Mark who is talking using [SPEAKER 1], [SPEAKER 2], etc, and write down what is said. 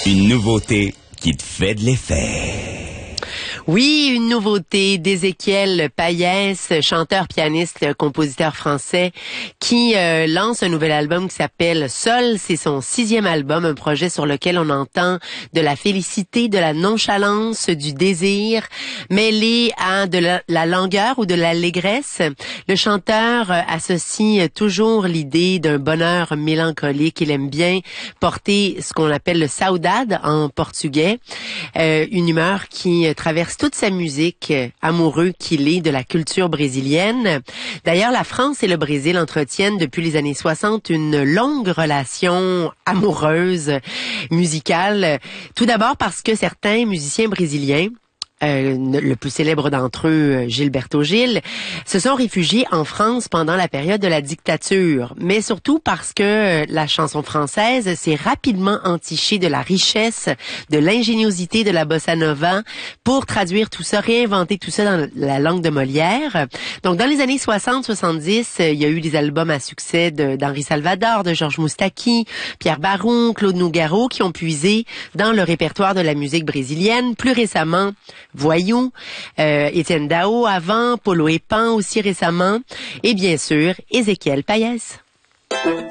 [SPEAKER 1] Une nouveauté qui te fait de l'effet.
[SPEAKER 2] Oui, une nouveauté d'Ézéchiel Payès, chanteur, pianiste, compositeur français, qui lance un nouvel album qui s'appelle Sol. C'est son 6e album, un projet sur lequel on entend de la félicité, de la nonchalance, du désir, mêlé à de la langueur ou de l'allégresse. Le chanteur associe toujours l'idée d'un bonheur mélancolique. Il aime bien porter ce qu'on appelle le saudade en portugais, une humeur qui traverse toute sa musique, amoureux qu'il est de la culture brésilienne. D'ailleurs, la France et le Brésil entretiennent depuis les années 60 une longue relation amoureuse musicale. Tout d'abord parce que certains musiciens brésiliens, le plus célèbre d'entre eux, Gilberto Gil, se sont réfugiés en France pendant la période de la dictature, mais surtout parce que la chanson française s'est rapidement entichée de la richesse, de l'ingéniosité de la bossa nova pour traduire tout ça, réinventer tout ça dans la langue de Molière. Donc, dans les années 60-70, il y a eu des albums à succès d'Henri Salvador, de Georges Moustaki, Pierre Baron, Claude Nougaro, qui ont puisé dans le répertoire de la musique brésilienne. Plus récemment, Voyou, Étienne Dao avant, Polo et Pan aussi récemment, et bien sûr, Ézéchiel Payès.